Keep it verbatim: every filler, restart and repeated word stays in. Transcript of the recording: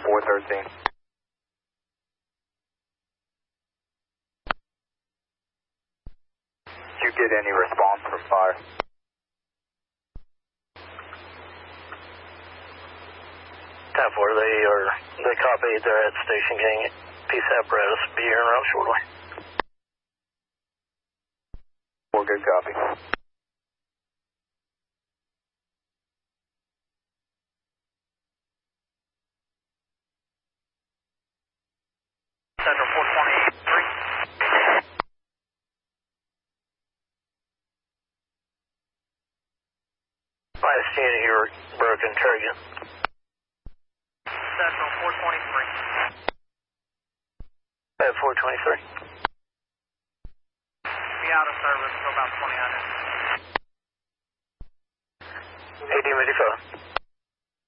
four thirteen. Did you get any response from fire? ten four, they are, they copied, they're at Station King. Peace apparatus, be here around shortly. four, good copy. Central four twenty-three. Last unit, you're broken, try again. Central four twenty-three. At four twenty-three. Be out of service for about twenty minutes. eighteen fifty-five.